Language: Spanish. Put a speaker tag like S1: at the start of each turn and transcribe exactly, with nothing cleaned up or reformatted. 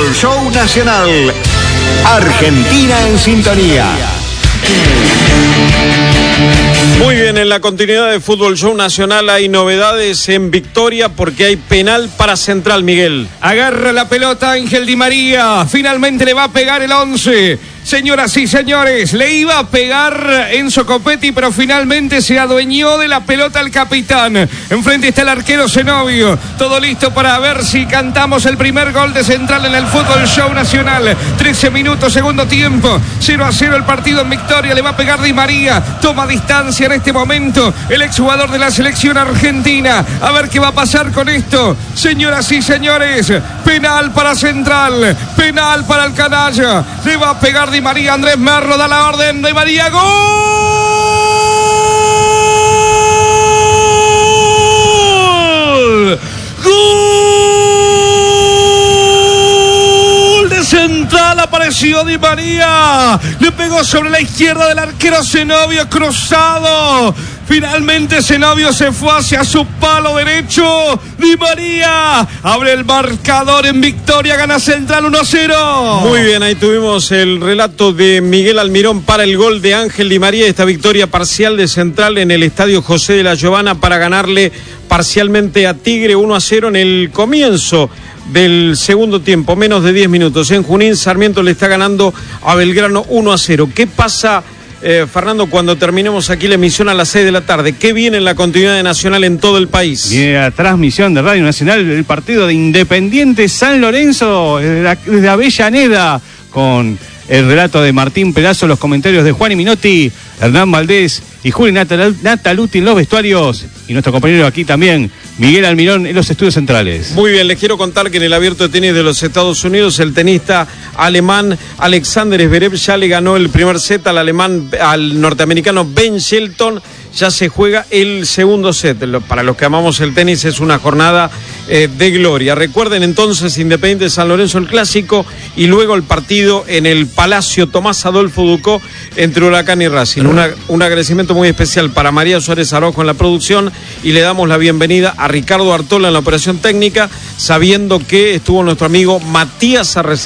S1: Fútbol Show Nacional. Argentina en sintonía.
S2: Muy bien, en la continuidad de Fútbol Show Nacional hay novedades en Victoria porque hay penal para Central, Miguel.
S3: Agarra la pelota Ángel Di María, finalmente le va a pegar el once. Señoras y señores, le iba a pegar Enzo Copetti, pero finalmente se adueñó de la pelota el capitán. Enfrente está el arquero Zenobio. Todo listo para ver si cantamos el primer gol de Central en el Fútbol Show Nacional. trece minutos, segundo tiempo. cero a cero el partido en Victoria. Le va a pegar Di María. Toma distancia en este momento el exjugador de la selección argentina. A ver qué va a pasar con esto. Señoras y señores, penal para Central. Penal para el canalla. Le va a pegar Di María. Andrés Merlo da la orden. Di María, ¡gol! ¡Gol de Central! Apareció Di María. Le pegó sobre la izquierda del arquero Zenobio, cruzado. Finalmente Zenobio se fue hacia su palo derecho. Di María abre el marcador en Victoria, gana Central uno a cero.
S2: Muy bien, ahí tuvimos el relato de Miguel Almirón para el gol de Ángel Di María. Esta victoria parcial de Central en el Estadio José de la Giovana para ganarle parcialmente a Tigre uno a cero en el comienzo del segundo tiempo, menos de diez minutos. En Junín, Sarmiento le está ganando a Belgrano uno a cero. ¿Qué pasa, Eh, Fernando, cuando terminemos aquí la emisión a las seis de la tarde? ¿Qué viene en la continuidad de Nacional en todo el país?
S4: Viene la transmisión de Radio Nacional, el partido de Independiente San Lorenzo, desde Avellaneda, con el relato de Martín Pelazo, los comentarios de Juan y Minotti, Hernán Valdés y Juli Natal, Nataluti en los vestuarios, y nuestro compañero aquí también, Miguel Almirón, en los estudios centrales.
S2: Muy bien, les quiero contar que en el Abierto de Tenis de los Estados Unidos, el tenista alemán Alexander Zverev ya le ganó el primer set al alemán, al norteamericano Ben Shelton. Ya se juega el segundo set. Para los que amamos el tenis es una jornada eh, de gloria. Recuerden entonces, Independiente San Lorenzo, el clásico, y luego el partido en el Palacio Tomás Adolfo Ducó entre Huracán y Racing. Una, un agradecimiento muy especial para María Suárez Araujo en la producción, y le damos la bienvenida a Ricardo Artola en la operación técnica, sabiendo que estuvo nuestro amigo Matías Arrece.